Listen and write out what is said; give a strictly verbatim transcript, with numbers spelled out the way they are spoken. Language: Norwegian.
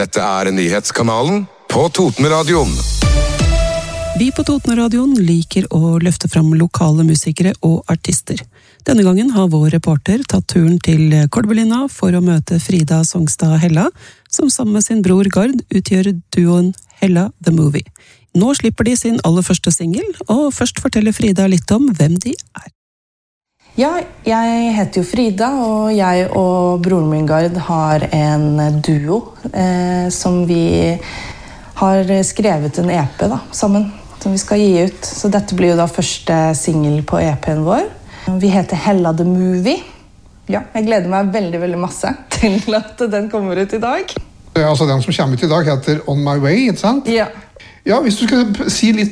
Dette er nyhetskanalen på Totenradioen. Vi på Totenradioen liker å løfte fram lokale musikere og artister. Denne gangen har vår reporter tatt turen til Kolbelina for å møte Frida Songstad Hella, som sammen med sin bror Gard utgjør duoen Hella The Movie. Nå slipper de sin aller første single, og først forteller Frida litt om hvem de er. Ja, jeg heter jo Frida, og jeg og broren min Gard har en duo eh, som vi har skrevet en E P da, sammen, som vi skal gi ut. Så dette blir jo da første single på E P-en vår. Vi heter Hella The Movie. Ja, jeg gleder meg veldig, veldig masse til at den kommer ut i dag. Altså den som kommer ut i dag heter On My Way, ikke sant? Ja. Ja, hvis du skal si litt